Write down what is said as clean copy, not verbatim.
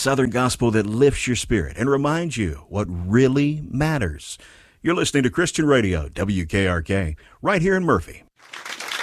Southern gospel that lifts your spirit and reminds you what really matters. You're listening to Christian Radio, WKRK, right here in Murphy.